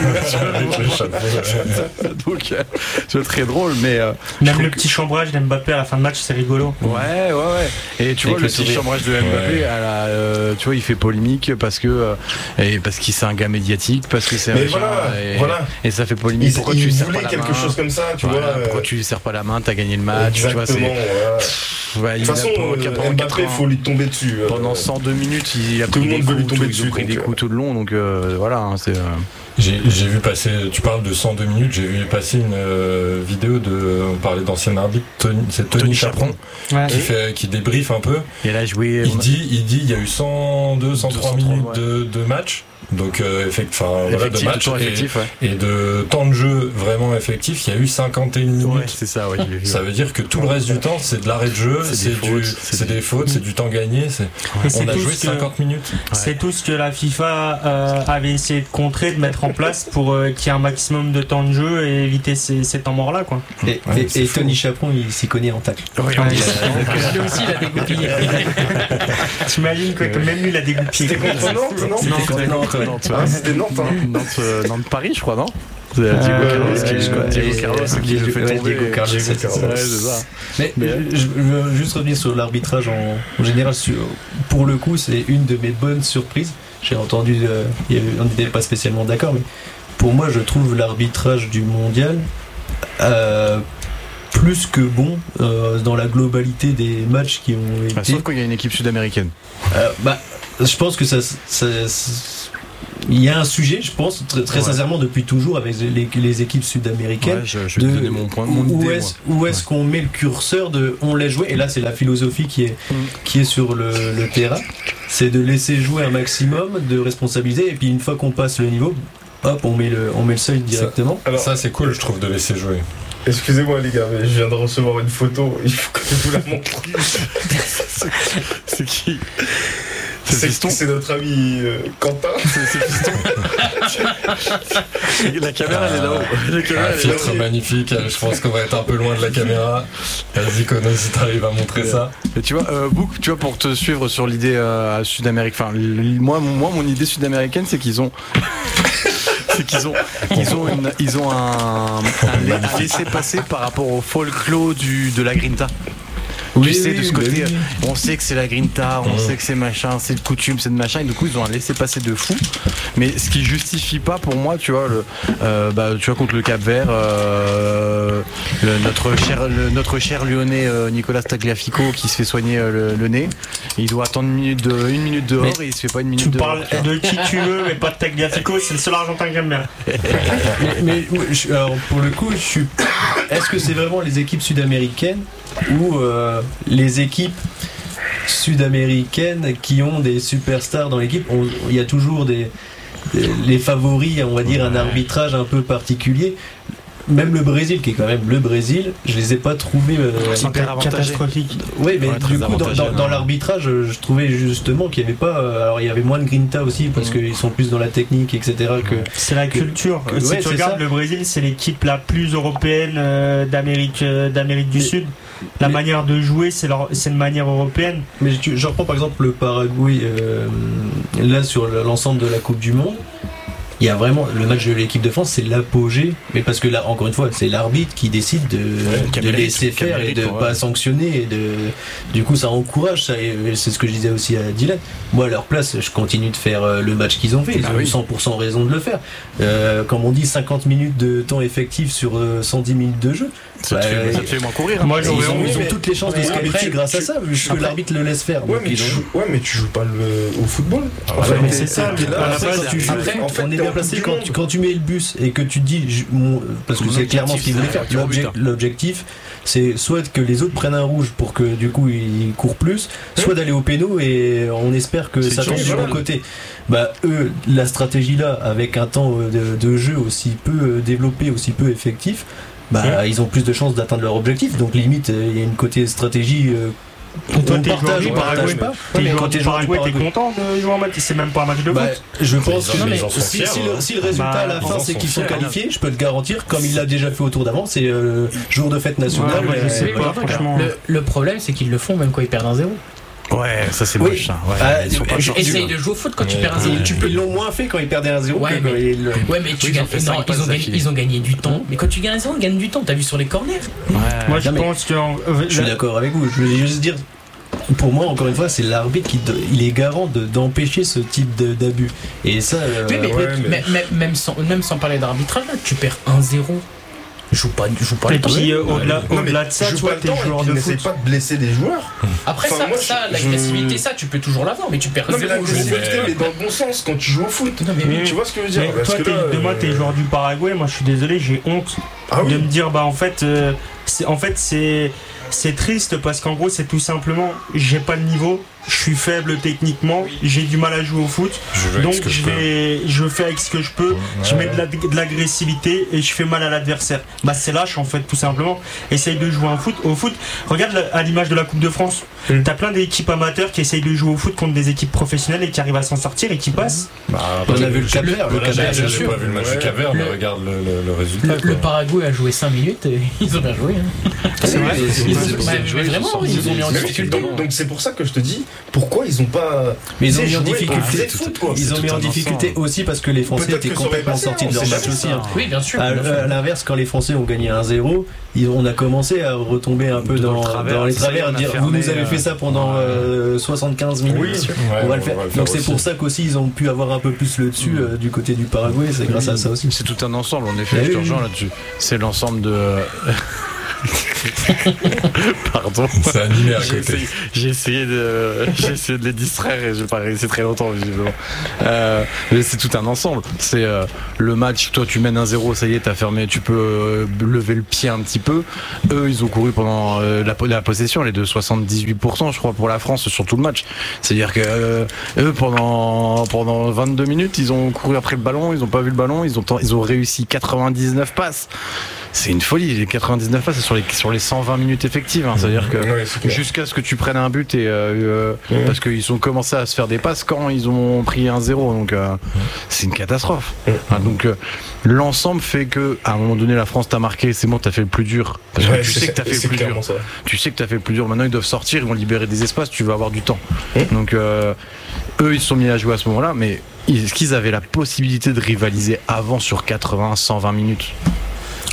Donc, c'est très drôle, mais. Euh, Même le petit chambrage d'Mbappé à la fin de match, c'est rigolo. Ouais, ouais, ouais. Et tu vois, le petit chambrage de Mbappé, ouais. à la, euh, tu vois, il fait polémique parce que, euh, et parce qu'il c'est un gars médiatique, parce que c'est un. Mais voilà, et, voilà. Et ça fait polémique. Pourquoi il tu serres pas la quelque main chose comme ça, tu voilà, vois. Pourquoi tu serres pas la main, t'as gagné le match. Exactement. Tu vois, c'est... Ouais. De toute façon, euh, Mbappé, il faut lui tomber dessus. Euh, Pendant cent deux minutes, il a tout pris le monde des veut lui coups, tomber tout, dessus. Ils ont pris des coups tout le long, donc euh, voilà, hein, c'est. Euh... J'ai, j'ai vu passer, tu parles de cent deux minutes, j'ai vu passer une euh, vidéo de, on parlait d'ancien arbitre, Tony, c'est Tony, Tony Chaperon, ouais. qui fait, qui débriefe un peu. Et là, joué, il dit, il dit, il y a eu cent deux, cent trois minutes ouais. de, de match. Donc, euh, effect, voilà, de match et, effectif, ouais. et de temps de jeu vraiment effectif, il y a eu cinquante et une minutes. Ouais, c'est ça, ouais, vu, ça ouais. veut dire que tout le reste du temps, c'est de l'arrêt de jeu, c'est, c'est, des, du, fautes, c'est, c'est des... des fautes, c'est du temps gagné. C'est... Ouais. On c'est a joué que, cinquante minutes. C'est ouais. tout ce que la FIFA euh, avait essayé de contrer, de mettre en place pour euh, qu'il y ait un maximum de temps de jeu et éviter ces, ces temps morts là, quoi. Et, ouais, et, et Tony Chaperon, il s'y connaît en tacle. Oui, ouais, lui aussi, il a dégoupillé. T'imagines quoi, que même lui, il a dégoupillé. C'était contre Nantes, non? C'était contre Nantes. C'était Nantes, hein. Nantes, euh, Nantes Paris, je crois, non? C'est Diego Carlos qui, euh, Diego Carlos qui le fait tomber. Diego Carlos, c'est, c'est, c'est, c'est, ouais, c'est ça. Mais, mais je, je veux juste revenir sur l'arbitrage en, en général. Sur, pour le coup, c'est une de mes bonnes surprises. J'ai entendu, euh, y avait, on n'était pas spécialement d'accord, mais pour moi, je trouve l'arbitrage du mondial euh, plus que bon euh, dans la globalité des matchs qui ont été. Ah, sauf qu'il y a une équipe sud-américaine. Euh, bah, je pense que ça. ça, ça il y a un sujet, je pense, très, très ouais. sincèrement, depuis toujours, avec les, les équipes sud-américaines. Ouais, je, je vais de, te donner mon point, mon où idée, est-ce, où est-ce ouais. qu'on met le curseur de on laisse jouer, et là c'est la philosophie qui est, mm. qui est sur le, le terrain, c'est de laisser jouer un maximum, de responsabiliser, et puis une fois qu'on passe le niveau, hop, on met le, on met le seuil directement. Ça, alors, ça c'est cool, je trouve, de laisser jouer. Excusez-moi les gars, mais je viens de recevoir une photo, il faut que je vous la montre. C'est qui? C'est, c'est, c'est notre ami euh, Quentin. C'est, c'est la caméra ah, elle est là-haut. La caméra, un filtre magnifique. Je pense qu'on va être un peu loin de la caméra. Vas-y Kono, si t'arrives à montrer ouais. ça. Et tu vois, euh, Book, tu vois, pour te suivre sur l'idée euh, sud-américaine. Enfin, moi, moi, mon idée sud-américaine, c'est qu'ils ont. c'est qu'ils ont, ils ont, une, ils ont un, un, un laisser-passer par rapport au folklore du de la Grinta. tu Oui, sais, oui, de ce bah côté, oui. on sait que c'est la grinta, on Mmh. sait que c'est machin, c'est de coutume, c'est de machin, et du coup ils ont un laissez-passer de fou. Mais ce qui justifie pas pour moi, tu vois, le, euh, bah, tu vois contre le Cap-Vert, euh, le- notre cher, le- notre cher Lyonnais euh, Nicolas Tagliafico qui se fait soigner euh, le, le nez, il doit attendre une minute, de, une minute dehors Mais et il se fait pas une minute Tu dehors. parles tu vois. de qui tu veux, mais pas de Tagliafico, c'est le seul Argentin que j'aime bien. mais, mais, je- alors, pour le coup, je suis. Est-ce que c'est vraiment les équipes sud-américaines ou euh, les équipes sud-américaines qui ont des superstars dans l'équipe? On- Il y a toujours des, des- les favoris, on va dire, un arbitrage un peu particulier. Même le Brésil, qui est quand même le Brésil, je les ai pas trouvés. euh, C'est hyper avantagé. catastrophique. Oui, mais Ouais, très du coup, dans, avantagé, dans- dans ouais. l'arbitrage, je trouvais justement qu'il n'y avait pas. euh, Alors, il y avait moins de grinta aussi, parce Mhm. qu'ils sont plus dans la technique, et cetera. Que, C'est la Que- culture. que- si ouais, tu c'est regardes ça. le Brésil, c'est l'équipe la plus européenne euh, d'Amérique euh, d'Amérique du Mais- Sud. La mais- manière de jouer, c'est leur- c'est une manière européenne. Mais tu- je reprends par exemple le Paraguay, euh, là sur l'ensemble de la Coupe du Monde. Il y a vraiment le match de l'équipe de France, c'est l'apogée, mais parce que là, encore une fois, c'est l'arbitre qui décide de, qui a de mérite, laisser qui a faire et mérite, de ouais. pas sanctionner. Et de, du coup, ça encourage ça. Et c'est ce que je disais aussi à Dylan. Moi, à leur place, je continue de faire euh, le match qu'ils ont fait. Ils Ah ont eu oui. cent pour cent raison de le faire. Euh, comme on dit, cinquante minutes de temps effectif sur euh, cent dix minutes de jeu. Ça, te Bah, fait, ça te fait moins courir. hein. Moi, Et j'aurais ils ont, envie, ils ont mais- toutes les chances de se Ouais, mais qualifier tu- grâce à tu- ça, puisque après- l'arbitre le laisse faire. Ouais Donc, mais, ils tu ont- joues, ouais, mais tu joues pas le, au football. Ah, Enfin, ouais, mais t'es- c'est ça, t'es le- là, à la après, base, quand tu tu joues- joues- Après, en fait, on est t'es bien en placé Coupe quand, du Monde. quand tu mets le bus et que tu dis, je- mon- parce que Mon c'est clairement ce qu'ils voulaient faire. objectif, c'est L'objec- un tir au but, L'objectif, c'est soit que les autres prennent un rouge pour que du coup ils courent plus, soit d'aller au péno et on espère que C'est ça sûr, tombe du voilà. bon côté. Bah eux, la stratégie là, avec un temps euh, de, de jeu aussi peu euh, développé, aussi peu effectif, bah ils ont plus de chances d'atteindre leur objectif. Donc limite, euh, il y a une côté stratégie. euh, Toi, on t'es joueur partage, du on partage Paraguay. pas. T'es mais joueur quand du t'es joueur du Paraguay, t'es Paraguay, content de jouer un match. C'est même pas un match de bah, foot. je pense Ils que en- mais ils en sont si, fiers, si hein. le, si le résultat Bah, à la ils fin en c'est sont qu'ils sont fiers. qualifiés, je peux te garantir, comme il l'a déjà fait au Tour d'avant, c'est euh, jour de fête nationale. Ouais, moi, je euh, sais voilà. pas, franchement. Le, le problème, c'est qu'ils le font même quand ils perdent un zéro. Ouais, ça c'est Oui. moche. ça. Ouais, Ah, ils sont pas je- sortis. Essaye de jouer au foot quand tu Ouais. perds un zéro. Ils, Tu peux. ils l'ont moins fait quand ils perdaient un zéro Ouais, que quand mais- ils le- Ouais, mais tu Oui, ils gagnes. ont fait non, cinq ils, passes ont gagné, d'affilée. ils ont gagné du temps. Mais quand tu gagnes un zéro, ils gagnent du temps. T'as vu sur les corners. Ouais. Moi, je Non, mais- pense que. Je suis d'accord avec vous. Je veux juste dire, pour moi, encore une fois, c'est l'arbitre qui do- il est garant de- d'empêcher ce type de- d'abus. Et ça, euh, Oui, mais, ouais, mais- mais- mais- même, sans, même sans parler d'arbitrage, là, tu perds un zéro. Joue pas, joue pas Et le temps. puis, euh, au-delà Non, mais au-delà de ça, joue tu vois, pas le t'es temps, joueur et puis de n'essaie foot. pas de blesser des joueurs. Après, Enfin, ça, moi, ça je- l'agressivité, ça, tu peux toujours l'avoir, mais tu perds Non mais zéro. l'agressivité, mais- mais dans le bon sens quand tu joues au foot. Non, mais oui. Tu vois ce que je veux dire Mais Parce toi, que t'es- là, demain, euh, t'es joueur du Paraguay. Moi, je suis désolé, j'ai honte Ah de oui. me dire, bah, en fait, euh, c'est, en fait, c'est, c'est triste parce qu'en gros, c'est tout simplement, j'ai pas le niveau, je suis faible techniquement, j'ai du mal à jouer au foot, Je vais avec donc ce que je je peux. vais, je fais avec ce que je peux, je Ouais. mets de, la- de l'agressivité et je fais mal à l'adversaire. Bah, c'est lâche en fait, tout simplement. Essaye de jouer un foot, au foot. Regarde la- à l'image de la Coupe de France. Mm. T'as plein d'équipes amateurs qui essayent de jouer au foot contre des équipes professionnelles et qui arrivent à s'en sortir et qui passent. Bah, on a après, vu le Cap Vert. Le Voilà, Cap j'ai Vert, j'ai bien sûr. pas vu le match Ouais. du Cap Vert, mais Le- regarde le, le- le résultat. Le, quoi. le Paraguay a joué cinq minutes et ils ont bien joué. hein. C'est vrai. Et- Ils et- ont- et- bah, mais vraiment, ils ont mis en Mais oui, difficulté. donc donc c'est pour ça que je te dis pourquoi ils ont pas. Mais ils ont Tu sais, mis en joué au difficulté. vrai foot, quoi. Ils ont C'est mis tout en un difficulté ensemble. aussi parce que les Français Peut-être étaient que ça aurait complètement passé, sortis on de leur sait match jamais aussi. ça. hein. Oui, bien sûr. À, bien sûr. à l'inverse, quand les Français ont gagné un zéro, ils- on a commencé à retomber un peu Dans dans, le travers, dans les ça y est, travers, on a dire fermé, vous nous avez euh, fait ça pendant ouais. euh, soixante-quinze minutes. Oui, Ouais, on va le faire. Donc c'est aussi. pour ça qu'aussi ils ont pu avoir un peu plus le dessus euh, du côté du Paraguay, c'est grâce à ça aussi. C'est tout un ensemble, en effet, Ah je te oui, rejoins oui. là-dessus. C'est l'ensemble de. Pardon. C'est animé à J'ai côté. essayé, j'ai essayé de, j'ai essayé de les distraire et je vais pas réussi très longtemps visiblement. Euh, mais c'est tout un ensemble. C'est euh, le match. Toi, tu mènes un zéro, ça y est, t'as fermé. Tu peux euh, lever le pied un petit peu. Eux, ils ont couru pendant euh, la, la possession, elle est de soixante-dix-huit pour cent, je crois, pour la France sur tout le match. C'est-à-dire que euh, eux, pendant pendant vingt-deux minutes, ils ont couru après le ballon, ils ont pas vu le ballon, ils ont ils ont réussi quatre-vingt-dix-neuf passes. C'est une folie. Les quatre-vingt-dix-neuf passes, c'est sur les sur les cent vingt minutes effectives. Hein. C'est-à-dire que Ouais, c'est clair. jusqu'à ce que tu prennes un but et euh, euh, parce qu'ils ont commencé à se faire des passes quand ils ont pris un zéro, donc euh, c'est une catastrophe. Hein, donc euh, l'ensemble fait que à un moment donné la France t'a marqué, c'est bon, t'as fait le plus dur parce que Ouais, tu c'est- sais que t'as fait c'est le plus dur. clairement ça. Tu sais que t'as fait le plus dur. Maintenant ils doivent sortir, ils vont libérer des espaces, tu vas avoir du temps. Donc euh, eux ils se sont mis à jouer à ce moment-là, mais est-ce qu'ils avaient la possibilité de rivaliser avant sur quatre-vingts, cent vingt minutes?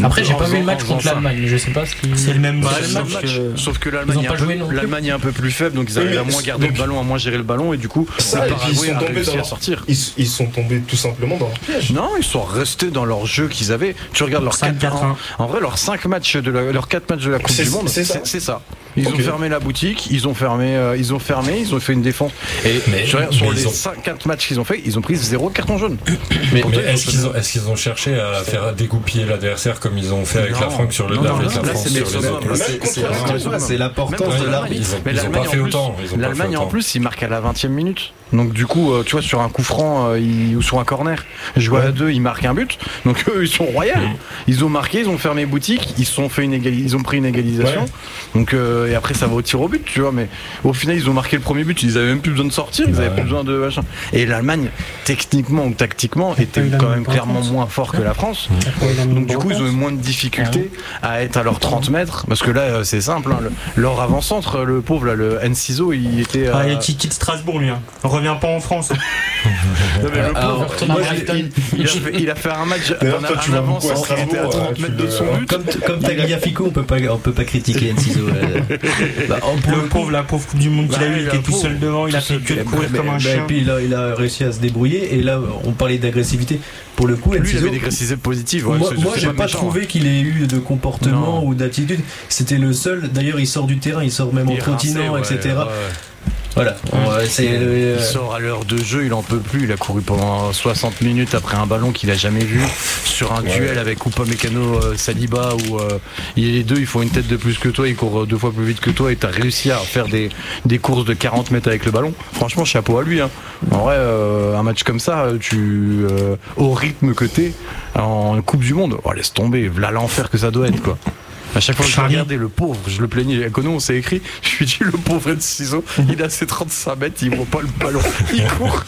Après, j'ai En pas vu faisant- le match en contre faisant ça. l'Allemagne, mais je sais pas ce qui. C'est le même Ouais, match. c'est le même sauf match. que- Sauf que Ils l'Allemagne ont est, pas un joué peu- non plus. l'Allemagne est un peu plus faible, donc ils arrivent Oui, à mais moins c'est- garder donc- le ballon, à moins gérer le ballon, et du coup, Ça, le et puis ils Paraguay sont a tombés réussi dans à leur- sortir. Ils, ils sont tombés tout simplement dans leur piège. Non, ils sont restés dans leur jeu qu'ils avaient. Tu regardes leurs cinq quatre quatre un. En vrai, leurs cinq matchs de la, leurs quatre matchs de la Coupe C'est- du Monde, c'est ça. c'est c'est ça. Ils Ok. ont fermé la boutique, ils ont fermé, euh, ils ont fermé, ils ont fait une défense. Et Mais- je regarde, sur mais les ils ont- cinq quatre matchs qu'ils ont fait, ils ont pris zéro carton jaune. Mais, Pourtant, mais ils est-ce ont qu'ils fait- ont, est-ce qu'ils ont cherché à faire dégoupiller l'adversaire comme ils ont fait avec Non. la France sur le Non, non, avec non, la là, France c'est sur les les Slovènes. autres Même C'est- contre c'est- la encore une fois, c'est l'importance Même de contre l'arbitre. Ils ont, Mais ils ont l'Allemagne, pas fait en plus- autant. Ils ont pas fait L'Allemagne en autant. plus, ils marquent à la vingtième minute. Donc du coup, euh, tu vois, sur un coup franc euh, ils- ou sur un corner, jouer à deux, ils marquent un but. Donc eux, ils sont royaux. Ils ont marqué, ils ont fermé boutique, ils se sont fait une égali- ils ont pris une égalisation. Ouais. Donc euh, et après ça va au tir au but, tu vois. Mais au final, ils ont marqué le premier but. Ils avaient même plus besoin de sortir, ils Ouais. avaient plus besoin de machin. Et l'Allemagne, techniquement ou tactiquement, était il a quand mis même pas en clairement France. moins fort que la France. Donc du coup, ils ont eu moins de difficultés à être à leurs trente mètres. Parce que là, euh, c'est simple. Hein, le- leur avant-centre, le pauvre, là, le Enciso, il était. Ah, euh, et qui quitte Strasbourg, lui. Hein. Revient pas en France. hein. Non, mais le Alors, pauvre, moi, il, j'ai- il- il a fait, il a fait un match D'ailleurs, un, toi, tu un vas avant beaucoup à qui était à Strasbourg, trente tu mètres le- de son but. Comme, comme Tagliafico, on peut pas, on peut pas critiquer Enciso. euh. Bah, en- pour Le le coup, pauvre, la pauvre Coupe du Monde qu'il a Bah, eu, il le était tout pauvre. seul devant, il a Tout fait seul. que de bah, courir bah, comme un bah, chien. et puis il a, il a réussi à se débrouiller. Et là, on parlait d'agressivité. Pour le coup, Lui, il Enciso, avait des agressivités positives. Ouais, moi, c'est- moi, c'est j'ai pas méchant, trouvé qu'il ait eu de comportement Non. ou d'attitude. C'était le seul. D'ailleurs, il sort du terrain, il sort même hein. en Il est trottinant, rincé, ouais, et cetera. ouais. Voilà. On- euh, c'est, euh, Il sort à l'heure de jeu, il en peut plus. Il a couru pendant soixante minutes après un ballon qu'il a jamais vu sur un duel avec Upamecano euh, Saliba où euh, les deux ils font une tête de plus que toi, ils courent deux fois plus vite que toi et t'as réussi à faire des, des courses de quarante mètres avec le ballon. Franchement, chapeau à lui. Hein. En vrai, euh, un match comme ça, tu euh, au rythme que t'es en Coupe du Monde, oh, laisse tomber. Voilà l'enfer que ça doit être quoi. À chaque fois que je Charlie. regardais le pauvre, je le plaignais. Quand nous on s'est écrit, je lui dis le pauvre Enciso, il a ses trente-cinq mètres, il voit pas le ballon, il court.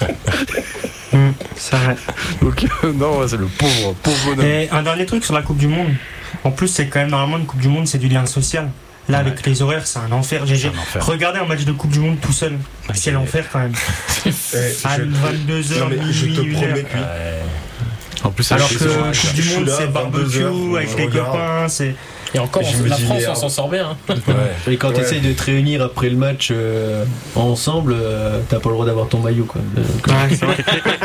Hum, c'est vrai. Donc euh, non, ouais, c'est le pauvre, pauvre bonhomme. Et un dernier truc sur la Coupe du Monde. En plus, c'est quand même normalement une Coupe du Monde, c'est du lien social. Là, Ouais. avec les horaires, c'est un enfer. G G. C'est un enfer. Regardez un match de Coupe du Monde tout seul. C'est c'est- l'enfer quand même. Eh, À je- vingt-deux heures, Non, mais je te minuit, une promets heure. que En plus, Alors c'est que sur- Coupe du je suis Monde, là, c'est vingt-deux heures, barbecue avec on les regarde. copains. C'est Et encore, Je me la dis, France, merde. on s'en sort bien. hein. Ouais. et quand tu Ouais. essayes de te réunir après le match euh, ensemble, euh, t'as pas le droit d'avoir ton maillot. Quoi. Donc, ouais, c'est vrai.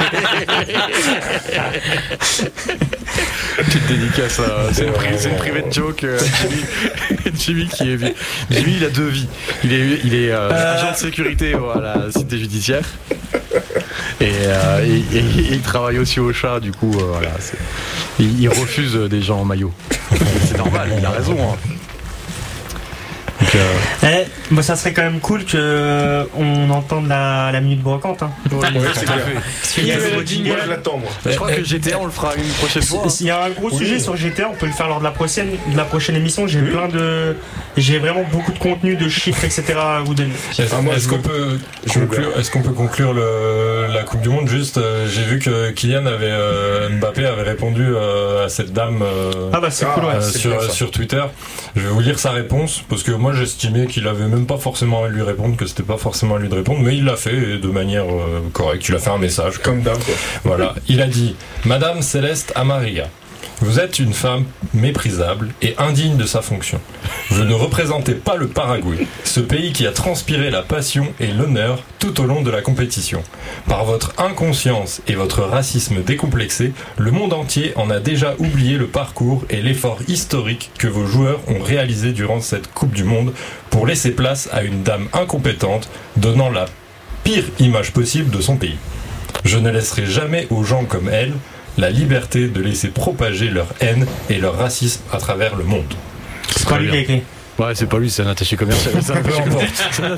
Petite dédicace à. C'est une, pri- c'est une vraiment- private joke. euh, Jimmy, Jimmy qui est. Jimmy, il a deux vies. Il est, il est euh, agent de sécurité à la cité judiciaire. Et, euh, et- et- et il travaille aussi au chat, du coup, euh, voilà. c'est- Il, il refuse des gens en maillot. C'est normal, il a raison. Hein. Donc, euh, Eh, bah, ça serait quand même cool que on entende la, la minute brocante. Hein. Ouais, c'est clair. Il y a le Moi, jingle. je l'attends, moi. je crois que G T A, on le fera une prochaine fois. Il y a un gros Oui. sujet sur G T A, on peut le faire lors de la prochaine, de la prochaine émission. J'ai plein de. J'ai vraiment beaucoup de contenu, de chiffres, et cetera à vous donner. Est-ce Ah, moi, est-ce je qu'on veux- peut je veux conclure, est-ce qu'on peut conclure le, la Coupe du Monde juste euh, j'ai vu que Kylian avait euh, Mbappé avait répondu euh, à cette dame euh, Ah bah c'est Ah, cool, ouais. euh, c'est sur, bien, ça. sur Twitter. Je vais vous lire sa réponse parce que moi j'estimais qu'il avait même pas forcément à lui répondre, que c'était pas forcément à lui de répondre, mais il l'a fait et de manière euh, correcte. Il a fait un message. Comme d'hab, quoi. Voilà, il a dit Madame Céleste Amaria, vous êtes une femme méprisable et indigne de sa fonction. Vous ne représentez pas le Paraguay, ce pays qui a transpiré la passion et l'honneur tout au long de la compétition. Par votre inconscience et votre racisme décomplexé, le monde entier en a déjà oublié le parcours et l'effort historique que vos joueurs ont réalisé durant cette Coupe du Monde pour laisser place à une dame incompétente donnant la pire image possible de son pays. Je ne laisserai jamais aux gens comme elle la liberté de laisser propager leur haine et leur racisme à travers le monde. C'est pas lui qui a écrit. Ouais, c'est pas lui, c'est un attaché commercial. C'est un Peu attaché importe. commercial.